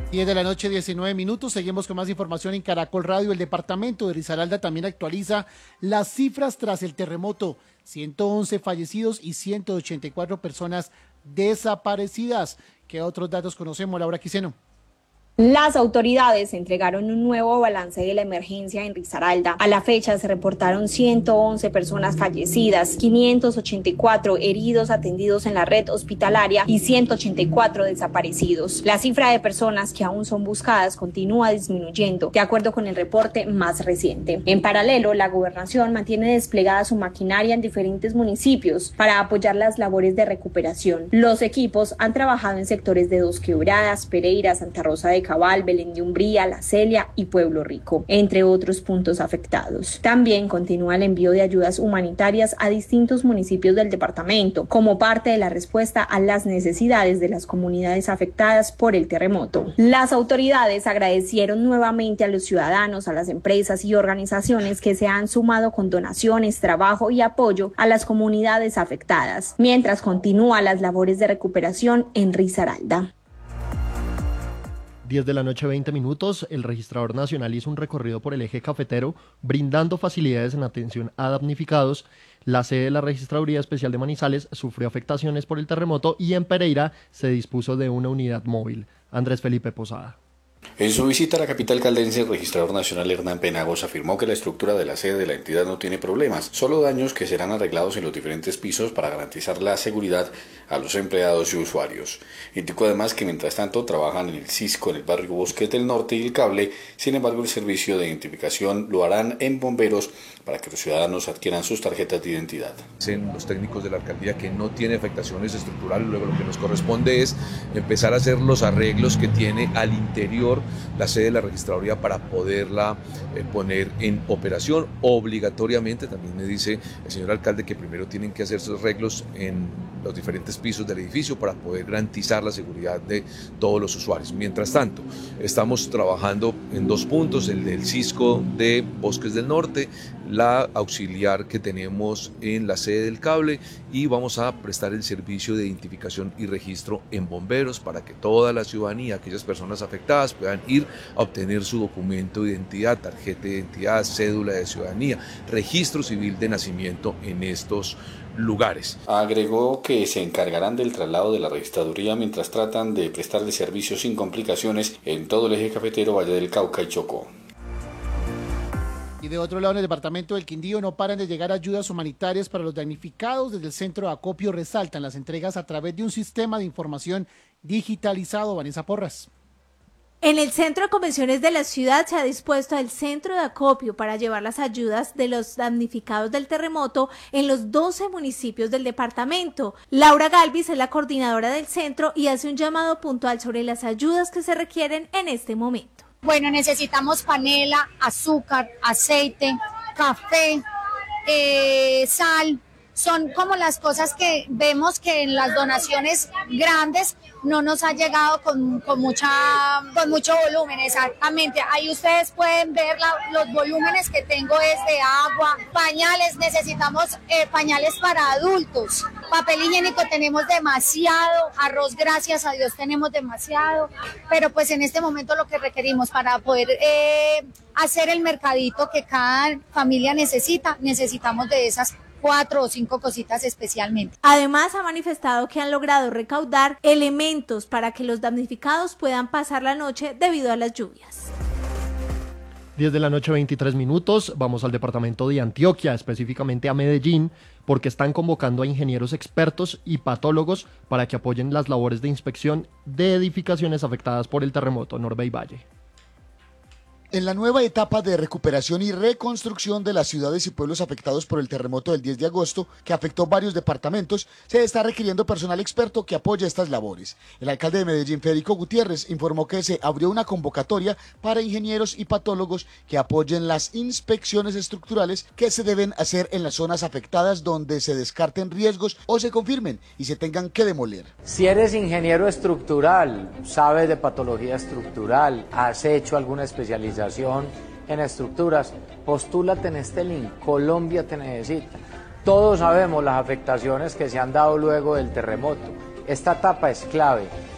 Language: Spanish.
10 de la noche, 19 minutos. Seguimos con más información en Caracol Radio. El departamento de Risaralda también actualiza las cifras tras el terremoto. 111 fallecidos y 184 personas desaparecidas. ¿Qué otros datos conocemos, Laura Quiseno? Las autoridades entregaron un nuevo balance de la emergencia en Risaralda. A la fecha se reportaron 111 personas fallecidas, 584 heridos atendidos en la red hospitalaria y 184 desaparecidos. La cifra de personas que aún son buscadas continúa disminuyendo, de acuerdo con el reporte más reciente. En paralelo, la gobernación mantiene desplegada su maquinaria en diferentes municipios para apoyar las labores de recuperación. Los equipos han trabajado en sectores de Dos Quebradas, Pereira, Santa Rosa de Cabal, Belén de Umbría, La Celia y Pueblo Rico, entre otros puntos afectados. También continúa el envío de ayudas humanitarias a distintos municipios del departamento, como parte de la respuesta a las necesidades de las comunidades afectadas por el terremoto. Las autoridades agradecieron nuevamente a los ciudadanos, a las empresas y organizaciones que se han sumado con donaciones, trabajo y apoyo a las comunidades afectadas, mientras continúan las labores de recuperación en Risaralda. 10 de la noche, 20 minutos, el registrador nacional hizo un recorrido por el eje cafetero, brindando facilidades en atención a damnificados. La sede de la Registraduría Especial de Manizales sufrió afectaciones por el terremoto y en Pereira se dispuso de una unidad móvil. Andrés Felipe Posada. En su visita a la capital caldense, el registrador nacional Hernán Penagos afirmó que la estructura de la sede de la entidad no tiene problemas, solo daños que serán arreglados en los diferentes pisos para garantizar la seguridad a los empleados y usuarios. Indicó además que mientras tanto trabajan en el Cisco en el barrio Bosquete del Norte y el Cable, sin embargo el servicio de identificación lo harán en Bomberos para que los ciudadanos adquieran sus tarjetas de identidad. Dicen los técnicos de la alcaldía que no tiene afectaciones estructurales, luego lo que nos corresponde es empezar a hacer los arreglos que tiene al interior la sede de la registraduría para poderla poner en operación obligatoriamente. También me dice el señor alcalde que primero tienen que hacer esos arreglos en los diferentes pisos del edificio para poder garantizar la seguridad de todos los usuarios. Mientras tanto, estamos trabajando en dos puntos, el del Cisco de Bosques del Norte, la auxiliar que tenemos en la sede del Cable, y vamos a prestar el servicio de identificación y registro en Bomberos para que toda la ciudadanía, aquellas personas afectadas, puedan ir a obtener su documento de identidad, tarjeta de identidad, cédula de ciudadanía, registro civil de nacimiento en estos lugares. Agregó que se encargarán del traslado de la registraduría mientras tratan de prestarle servicios sin complicaciones en todo el eje cafetero, Valle del Cauca y Chocó. Y de otro lado, en el departamento del Quindío no paran de llegar ayudas humanitarias para los damnificados. Desde el centro de acopio resaltan las entregas a través de un sistema de información digitalizado. Vanessa Porras. En el centro de convenciones de la ciudad se ha dispuesto el centro de acopio para llevar las ayudas de los damnificados del terremoto en los 12 municipios del departamento. Laura Galvis es la coordinadora del centro y hace un llamado puntual sobre las ayudas que se requieren en este momento. Bueno, necesitamos panela, azúcar, aceite, café, sal. Son como las cosas que vemos que en las donaciones grandes no nos ha llegado con mucho volumen, exactamente. Ahí ustedes pueden ver los volúmenes que tengo es de agua, pañales, necesitamos pañales para adultos. Papel higiénico tenemos demasiado, arroz gracias a Dios tenemos demasiado, pero pues en este momento lo que requerimos para poder hacer el mercadito que cada familia necesitamos de esas 4 o 5 cositas especialmente. Además, ha manifestado que han logrado recaudar elementos para que los damnificados puedan pasar la noche debido a las lluvias. 10 de la noche, 23 minutos. Vamos al departamento de Antioquia, específicamente a Medellín, porque están convocando a ingenieros expertos y patólogos para que apoyen las labores de inspección de edificaciones afectadas por el terremoto Norbey Valle. En la nueva etapa de recuperación y reconstrucción de las ciudades y pueblos afectados por el terremoto del 10 de agosto, que afectó varios departamentos, se está requiriendo personal experto que apoye estas labores. El alcalde de Medellín, Federico Gutiérrez, informó que se abrió una convocatoria para ingenieros y patólogos que apoyen las inspecciones estructurales que se deben hacer en las zonas afectadas donde se descarten riesgos o se confirmen y se tengan que demoler. Si eres ingeniero estructural, sabes de patología estructural, has hecho alguna especialización en estructuras, postúlate en este link. Colombia te necesita. Todos sabemos las afectaciones que se han dado luego del terremoto. Esta etapa es clave.